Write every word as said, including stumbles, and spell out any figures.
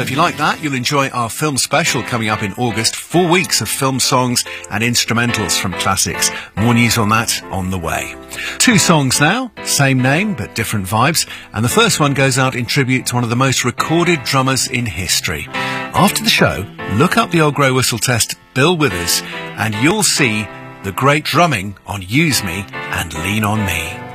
if you like that, you'll enjoy our film special coming up in August. Four weeks of film songs and instrumentals from classics. More news on that on the way. Two songs now, same name but different vibes. And the first one goes out in tribute to one of the most recorded drummers in history. After the show, look up the Old Grey Whistle Test, Bill Withers, and you'll see the great drumming on Use Me and Lean On Me.